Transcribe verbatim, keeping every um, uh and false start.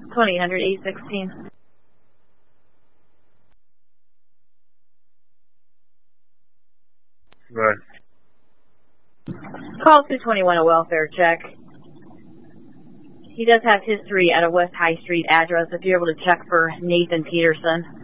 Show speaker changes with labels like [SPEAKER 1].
[SPEAKER 1] twenty-eight hundred, eight sixteen.
[SPEAKER 2] Right.
[SPEAKER 1] Call two twenty-one, a welfare check. He does have history at a West High Street address if you're able to check for Nathan Peterson.